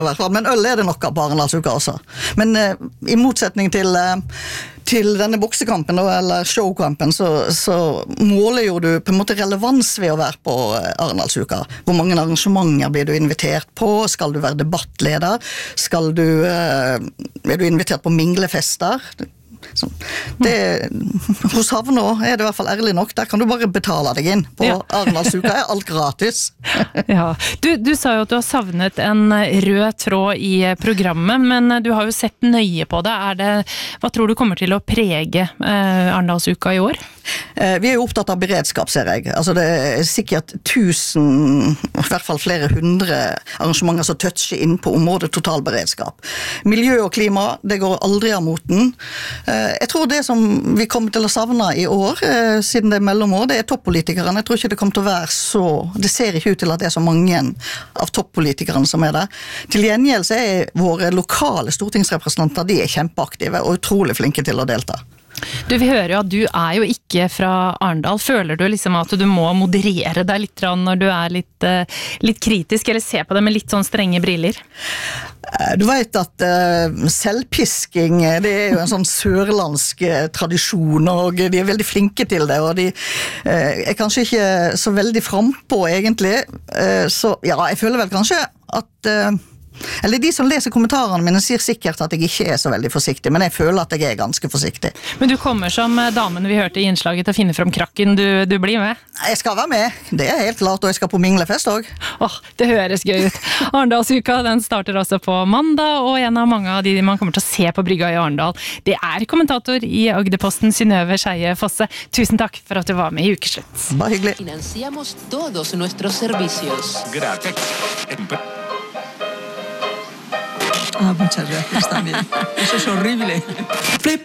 I hvert fall, men øl det nok på Arendalsuka også. Men I motsetning til denne boksekampen, eller showkampen, så måler jo du på en måte relevans ved å være på Arendalsuka. Hvor mange arrangementer blir du invitert på? Skal du være debattleder? Er du invitert på minglefester? Hos Havnå det I hvert fall ærlig nok, der kan du bare betale deg inn på Arendalsuka, alt gratis. Ja. Du sa jo at du har savnet en rød tråd I programmet, men du har jo sett nøye på det. Hva tror du kommer til å prege Arendalsuka I år? Vi jo opptatt av beredskap, ser jeg. Altså det sikkert 1000, I hvert fall flere 100 arrangementer som toucher inn på området totalberedskap. Miljø og klima, det går aldri av moten. Jeg tror det som vi kommer til å savne I år, siden det mellomår, det toppolitikerne. Jeg tror ikke det kommer til å være så... Det ser ikke ut til at det så mange av toppolitikerne som der. Til gjengjeld så våre lokale stortingsrepresentanter, de kjempeaktive og utrolig flinke til å delta. Vi hører jo at du jo ikke fra Arendal. Føler du liksom at du må moderere deg litt når du litt kritisk, eller se på det med litt sånn strenge briller? Du vet at selvpisking, det jo en sånn sørlandsk tradisjon, og de veldig flinke til det, og de kanskje ikke så veldig frempå egentlig. Så ja, jeg føler vel kanskje at... Eller de som leser kommentarene mine sier sikkert at jeg ikke så veldig forsiktig, men jeg føler at jeg ganske forsiktig. Men du kommer som damen vi hørte I innslaget til å finne frem krakken, du blir med? Jeg skal være med, det helt klart, og jeg skal på minglefest også. Det høres gøy ut. Arendalsuka, den starter også på mandag, og en av mange av de man kommer til å se på brygga I Arendal, det kommentator I Agderposten, Synnøve Skeie Fosse. Tusen takk for at du var med I Ukeslutt. Bare hyggelig. Financiamos todos nuestros servicios. Gracias. Muchas gracias también. Eso es horrible.